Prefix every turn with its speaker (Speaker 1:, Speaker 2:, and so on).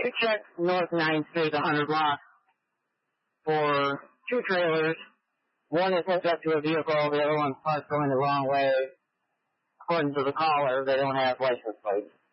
Speaker 1: You check North 9th Street, 100 blocks, for two trailers. One is hooked up to a vehicle, the other one's parked going the wrong way. According to the caller, they don't have license plates.